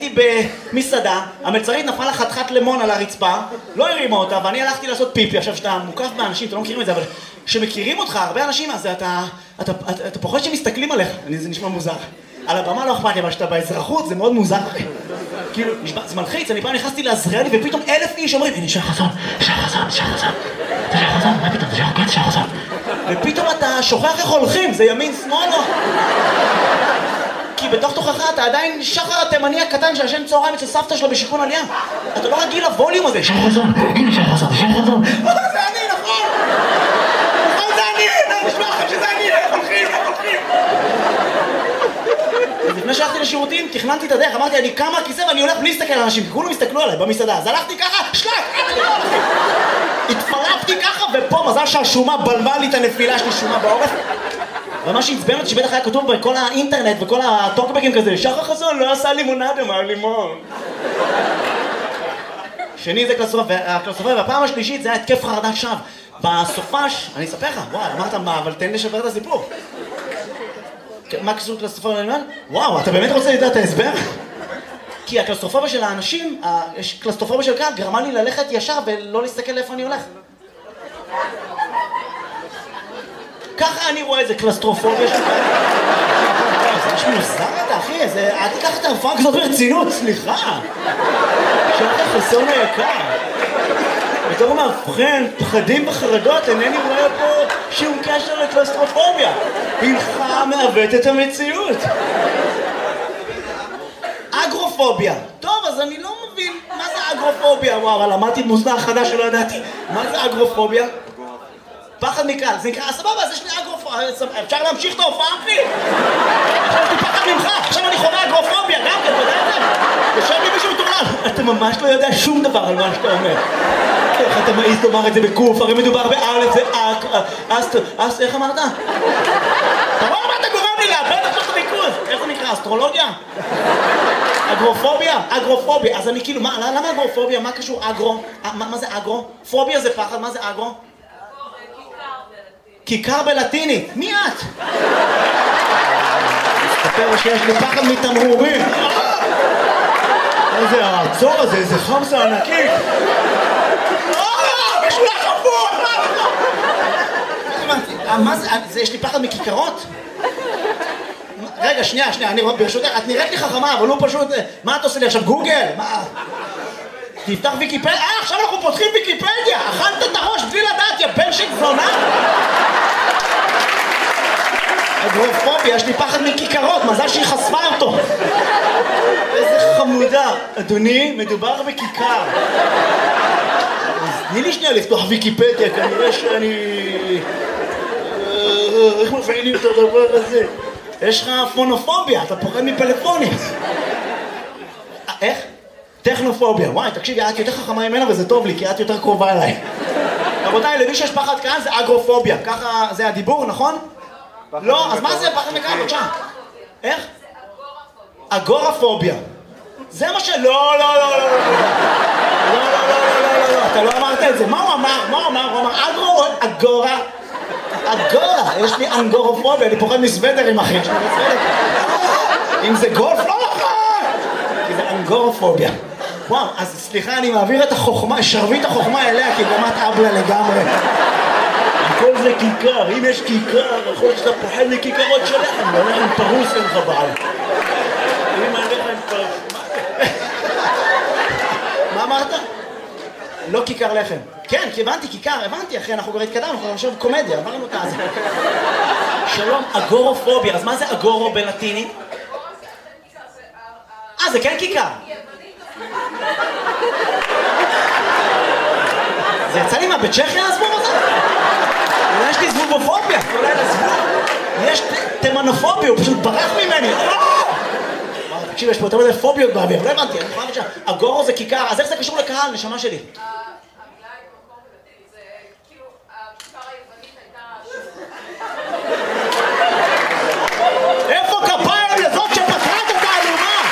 במסעדה, המלצרית נפלה חתיכת לימון על הרצפה, לא הרימה אותה, ואני הלכתי לעשות פיפי. עכשיו, שאתה מוקף באנשים, אתה לא מכירים את זה, אבל כשמכירים אותך, הרבה אנשים, אז אתה פחות שמסתכלים עליך, זה נשמע מוזר. על הבמה לא אכפת לי, אבל שאתה באזרחות, זה מאוד מוזר. כאילו, זה מלחיץ, אני פעם נכנסתי לעזריאלי, ופתאום 1000 איש אומרים, הנה, שי חסון, מה פתאום, זה שי חסון. ופתאום אתה שוכח איך הולכים, זה ימין, שמאל, לא? כי בתוך תוכך אתה עדיין שחר התימני הקטן שישן צהריים אצל סבתא שלו בשיכון עלייה. אתה לא רגיל לווליום הזה. שי חסון, הנה שי חסון. זה אני, נכון? נכון, זה אני, נשמע לכם שזה אני, איך הולכים. אז לפני שהלכתי לשירותים, תכננתי את הדרך, אמרתי, אני קם מהכיסא ואני הולך בלי להסתכל על אנשים, כי כולם הסתכלו עליי במסעדה. אז הלכתי ככה, שלק, התפרפתי ככה, ופה מזל שהשומה בלבה לי את הנפילה, יש לי שומה בעורף. ומה שהצבן אותי שבטח היה כתוב בכל האינטרנט וכל הטוקבקים כזה, שחר חסון לא עשה לימונדה מהלימון. שני זה הקלסטרופוביה, והפעם השלישית זה היה התקף חרדת שווא. בסופש, אני אספר לך, וואי, אמרת מה, אבל תן לשפר את הסיפור. מה קשור קלסטרופוביה ללימון? וואו, אתה באמת רוצה לדעת את ההסבר? כי הקלסטרופוביה של האנשים, יש קלסטרופוביה של קהל, גרמה לי ללכת ישר ולא להסתכל לאיפה אני הולך. ככה אני רואה את זה, קלסטרופוביה של קהל. זה משהו מוזר אתה, אחי, אל תיקח את ההופעה כזאת ברצינות, סליחה. שחר חסון היקר. בתור מאבחן, פחדים וחרדות, אינני רואה פה שום קשר לקלסטרופוביה. הינך מעוות את המציאות. אגרופוביה. טוב, אז אני לא מבין מה זה אגרופוביה. וואו, אבל למדתי מוזנח חדש שלא ידעתי. מה זה אגרופוביה? פחד מקהל. זה נקרא, סבבה, אז יש לי אגרופוביה. אפשר להמשיך את ההופעה, אחי? עכשיו יש לי פחד ממך. עכשיו אני חווה אגרופוביה. גם כן, אתה יודע את זה? יושב לי מישהו מתורן. אתה ממש לא יודע שום דבר על מה שאתה אומר. איך אתה מעיז לומר את זה בקוף? הרי מדובר באלף, זה אק, איך אמרת? אתה רואה מה אתה גורם לי לאבד עכשיו את הריכוז? איך זה נקרא? אסטרולוגיה? אגרופוביה? אגרופוביה. אז אני כאילו, למה אגרופוביה? מה קשור אגרו? מה זה אגרו? פוביה זה פחד, מה זה אגרו? כיכר בלטינית. מי את? מסתפר שיש לי פחד מתמרורים. איזה העצור הזה, איזה חמסה ענקית. משולח הפוך! מה זה? יש לי פחד מכיכרות? רגע, שנייה, אני ברשותך, את נראית לי חכמה, אבל הוא פשוט... מה את עושה לי עכשיו, גוגל? מה? תפתח ויקיפדיה? עכשיו אנחנו פותחים ויקיפדיה! אכלת את הראש בלי לדעת, יא בן של זונה! אגרופוביה, יש לי פחד מכיכרות, מזל שהיא חשפה אותו. איזה חמודה. אדוני, מדובר בכיכר. תני לי שנייה לפתוח ויקיפדיה, כנראה שאני... איך מפעילים את הדבר הזה? יש לך פונופוביה, אתה פוחד מפלאפונים. איך? טכנופוביה. וואי, תקשיבי, את יותר חכמה ממנה וזה טוב לי, כי את יותר קרובה אליי. רבותיי, למי שיש פחד כאן זה אגרופוביה. ככה זה הדיבור, נכון? לא, אז מה זה פחד מכאן? בבקשה. איך? אגורפוביה. זה מה לא, אתה לא אמרת את זה. מה הוא אמר? הוא אמר אגרו או אגורה? אגורה, יש לי אנגורופוביה, אני פוחד מסוודרים, אחי. אם זה גולף, לא נכון! כי זה אנגורופוביה. וואו, אז סליחה, אני מעביר את החוכמה, שרביט החוכמה אליה, כי גם את אבלה לגמרי. הכל זה כיכר, אם יש כיכר, יכול להיות שאתה פוחד מכיכרות שלכם, לא לכם פרוס אין לך בעל. אם אני לכם פרוס... מה אמרת? לא כיכר לחם. כן, כי הבנתי כיכר, הבנתי, אחי, אנחנו כבר התקדמנו, אנחנו עכשיו קומדיה, עברנו את הזה. שלום, אגורופוביה, אז מה זה אגורו בלטינית? זה כן כיכר. זה יצא לי מה, בצ'כיה הזבוב הזה? אולי יש לי זבובופוביה, אולי לזבוב. יש תימנופוביה, הוא פשוט ברח ממני. תקשיב, יש פה יותר מדי פוביות באוויר, לא הבנתי, אני יכולה לבצע. אגורו זה כיכר, אז איך זה קשור לקהל, נשמה שלי? המילה היא במקום בלטינית, זה כאילו, הכיכר היוונית הייתה... איפה כפיים לזאת שפתרה את התעלומה?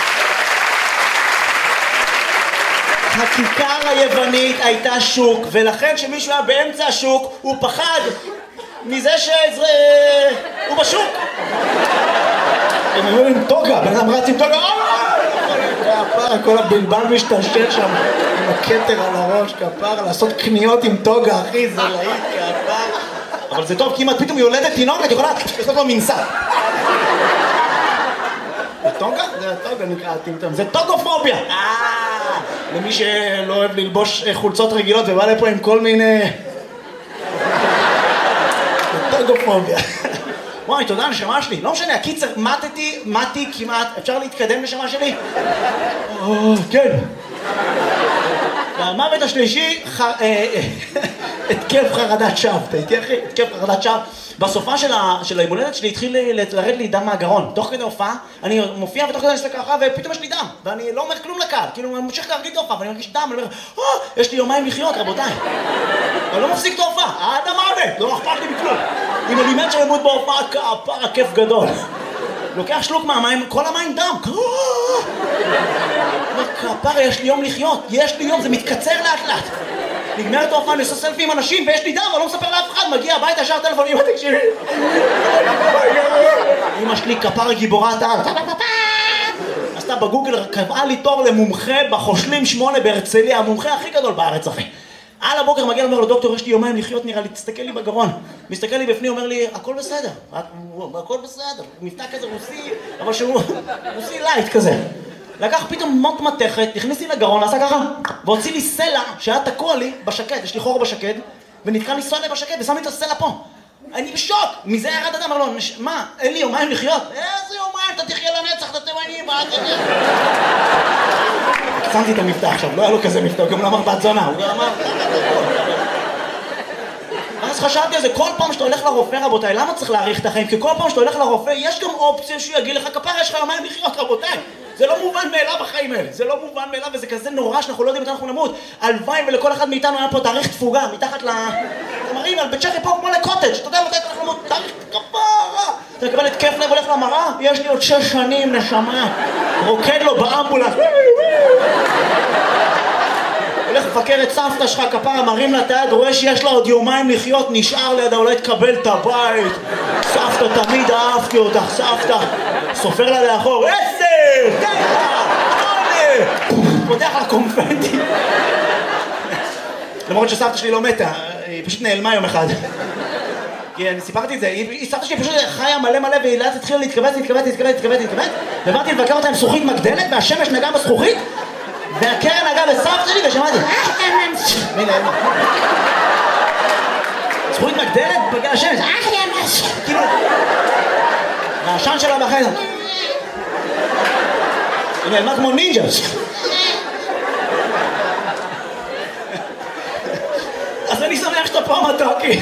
הכיכר היוונית הייתה שוק, ולכן כשמישהו היה באמצע השוק, הוא פחד מזה שהוא בשוק. הם היו עם טוגה, בן אדם רץ עם טוגה, כפרה, כל הבלבל משתשל שם עם הכתר על הראש, כפרה, לעשות קניות עם טוגה, אחי, זה להיט, כפרה. אבל זה טוב, כי אם את פתאום יולדת תינוק, את יכולה לעשות לו מנסה. זה טוגה? זה טוגה נקרא טמטם, זה טוגופוביה! למי שלא אוהב ללבוש חולצות רגילות ובא לפה עם כל מיני... זה טוגופוביה. וואי, תודה נשמה שלי. לא משנה, הקיצר, מתי כמעט. אפשר להתקדם נשמה שלי? כן. והמוות השלישי, התקף חרדת שווא. אתה איתי אחי? התקף חרדת שווא. בסופה של הימולדת שלי התחיל לרד לי דם מהגרון. תוך כדי הופעה, אני מופיע ותוך כדי אני עושה ככה ופתאום יש לי דם. ואני לא אומר כלום לקהל. כאילו, אני ממשיך להרגיש את ההופעה ואני מרגיש דם. אני אומר, יש לי יומיים לחיות, רבותיי. אני לא מפסיק את ההופעה. עד המוות. לא אכפת לי בכלום. אם אני מת שלמות בהופעה, כפרה, כיף גדול. לוקח שלוק מהמים, כל המים דם. כפרה, יש לי יום לחיות. יש לי יום, זה מתקצר לאט לאט. נגמרת ההופעה, אני עושה סלפי עם אנשים ויש לי דם, אבל לא מספר לאף אחד, מגיע הביתה, ישר טלפון, אמא תקשיבי. אמא שלי כפרה גיבורת העל. עשתה בגוגל, קבעה לי תור למומחה בחושלים 8 בהרצליה, המומחה הכי גדול בארץ אחי. על הבוקר מגיע ואומר לו, דוקטור, יש לי יומיים לחיות, נראה לי, תסתכל לי בגרון. מסתכל לי בפנים, אומר לי, הכל בסדר, הכל בסדר. מבטא כזה רוסי, אבל שהוא רוסי לייט כזה. לקח פתאום מוט מתכת, הכניס לי לגרון, עשה ככה, והוציא לי סלע שהיה תקוע לי בשקד, יש לי חור בשקד, ונתקע לי סלע בשקד, ושם לי את הסלע פה. אני בשוק! מזה ירד אדם, אמר לו, מה, אין לי יומיים לחיות? איזה יומיים, אתה תחיה לנצח, אתה תימני, מה אתה תחיה? שמתי את המבטא עכשיו, לא היה לו כזה מבטא, הוא גם לא אמר בת זונה, הוא גם אמר... אז חשבתי על זה, כל פעם שאתה הולך לרופא, רבותיי, למה צריך להאריך את החיים? כי כל פעם שאתה הולך לרופא, יש גם אופציה שהוא יגיד לך, כפרה, יש לך יומיים לחיות, רבותיי. זה לא מובן מאליו החיים האלה, זה לא מובן מאליו, וזה כזה נורא שאנחנו לא יודעים מתי אנחנו נמות. הלוואי ולכל אחד מאיתנו היה פה תאריך תפוגה, מתחת למראים, על בית שחי פה כמו לקוטג', אתה יודע מתי אנחנו נמות, תאריך כפרה. אתה מקבל התקף לב, הולך למראה, יש לי עוד 6 שנים, נשמה. רוקד לו באמבולנס. הולך לפקר את סבתא שלך, כפרה, מרים לה את היד, רואה שיש לה עוד יומיים לחיות, נשאר לידה, אולי תקבל את הבית. סבתא, תמיד אהבתי אותך, סבתא. סופר לה לאחור, 10, 9, 8. פותח לה קונפנטי. למרות שסבתא שלי לא מתה, היא פשוט נעלמה יום אחד. כי אני סיפרתי את זה, סבתא שלי פשוט חיה מלא מלא, והיא לאט התחילה להתכווץ, ובאתי לבקר אותה עם זכוכית מגדלת, והשמש נגעה בזכוכית, והקרן נגעה בסבתא שלי, ושמעתי, מילה, אימא. זכוכית מגדלת בגלל השמש, כאילו, והעשן שלה בחדר. היא נעלמה כמו נינג'ה. אז אני שמח שאתה פה מתוקי.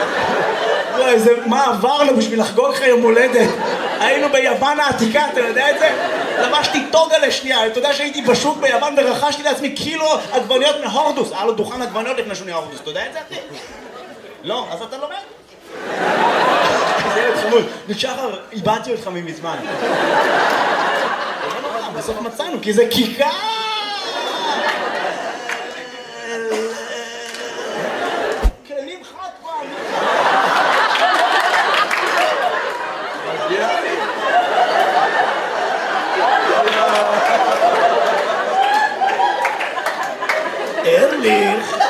מה עברנו בשביל לחגוג לך יום הולדת? היינו ביוון העתיקה, אתה יודע את זה? לבשתי טוגה לשנייה, אתה יודע שהייתי בשוק ביוון ורכשתי לעצמי קילו עגבניות מהורדוס. היה לו דוכן עגבניות לפני שהוא נהיה הורדוס, אתה יודע את זה אחי? לא, אז אתה לומד? זה ילד חמוד, שחר, איבדתי אותך ממזמן. בסוף מצאנו, כי זה כיכר! כלים חד פעם! ארליך!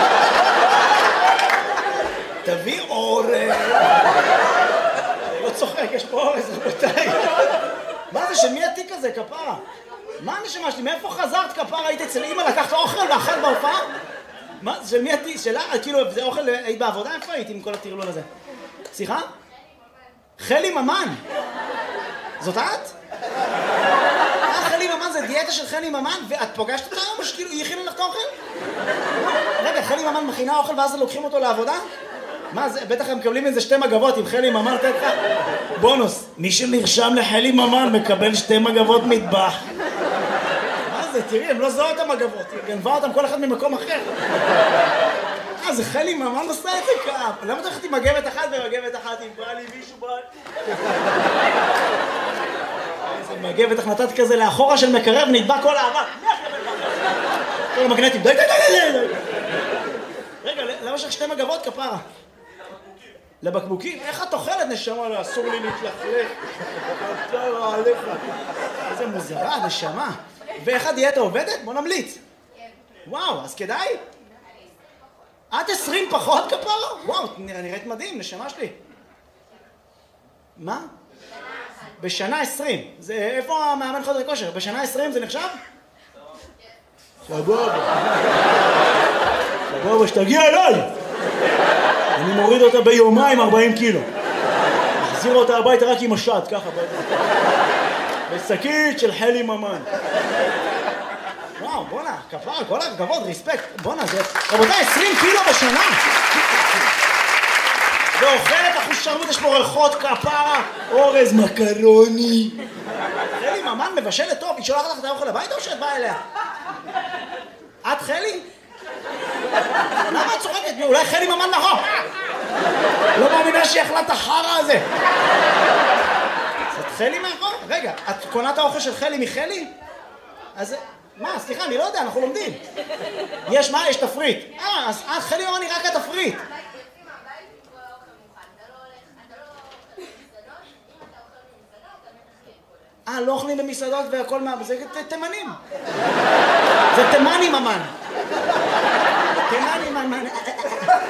תביא אורז! אני לא צוחק, יש פה אורז, רבותיי! מה זה, שמי התיק הזה, כפרה? מה הנשמה שלי? מאיפה חזרת, כפרה? היית אצל אמא, לקחת אוכל ואכל בהופעה? מה? של מי התיק? שלה? כאילו, זה אוכל, היית בעבודה? איפה היית עם כל הטרלול הזה? סליחה? חלי ממן! זאת את? חלי ממן זה דיאטה של חלי ממן? ואת פוגשת אותה או שכאילו היא הכינה לך את האוכל? רגע, חלי ממן מכינה אוכל ואז לוקחים אותו לעבודה? מה זה? בטח הם מקבלים איזה 2 מגבות עם חלי ממן, תת לך בונוס. מי שנרשם לחלי ממן מקבל 2 מגבות מטבח. מה זה? תראי, הם לא זוהו את המגבות, היא גנבה אותם כל אחד ממקום אחר. זה חלי ממן עושה את זה כאב. למה אתה הולכת עם מגבת אחת ומגבת אחת? אם בא לי מישהו בא... איזה מגבת איך נתת כזה לאחורה של מקרב, נדבק כל האבק. כל המגנטים, די. רגע, למה יש לך 2 מגבות, כפרה? לבקבוקים? איך את אוכלת, נשמה? אסור לי להתלכלך. כפרה עליך. איזה מוזרה, נשמה. ואיך הדיאטה עובדת? בוא נמליץ. וואו, אז כדאי? את 20 פחות כפרה? וואו, נראית מדהים, נשמה שלי. מה? בשנה 20. זה, איפה המאמן חדרי כושר? בשנה 20 זה נחשב? סבבה. סבבה, שתגיע אליי. אני מוריד אותה ביומיים 40 קילו. מחזיר אותה הביתה רק עם השד, ככה. בשקית של חלי ממן. וואו, בונה, כפרה, כל הכבוד, ריספקט. בונה, זה... רבותיי, 20 קילו בשנה. ואוכלת אחושרמוט, יש פה ריחות כפרה, אורז מקרוני. חלי ממן מבשלת טוב, היא שולחת לך את האוכל הביתה או שאת באה אליה? את חלי? למה את צוחקת? אולי חלי ממן נכון? לא מאמינה שהיא אכלה את החרא הזה. את חלי מאחור? רגע, את קונה את האוכל של חלי מחלי? אז... מה? סליחה, אני לא יודע, אנחנו לומדים. יש מה? יש תפריט. אז חלי ממן היא רק התפריט. לא אוכלים במסעדות והכל מה... זה תימנים. זה תימני ממן. תימני ממן.